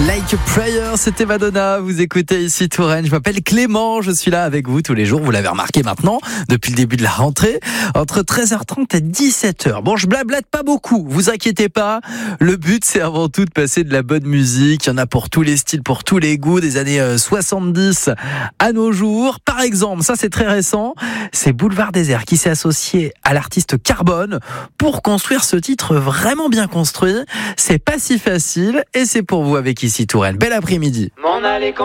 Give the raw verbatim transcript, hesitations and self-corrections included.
Like a Prayer, c'était Madonna, vous écoutez ici Touraine, je m'appelle Clément, je suis là avec vous tous les jours, vous l'avez remarqué maintenant, depuis le début de la rentrée, entre treize heures trente et dix-sept heures. Bon, je blablate pas beaucoup, vous inquiétez pas, le but c'est avant tout de passer de la bonne musique, il y en a pour tous les styles, pour tous les goûts, des années soixante-dix à nos jours. Par exemple, ça c'est très récent, c'est Boulevard Désert qui s'est associé à l'artiste Carbone pour construire ce titre vraiment bien construit. C'est pas si facile et c'est pour vous avec ici Touraine. Bel après-midi.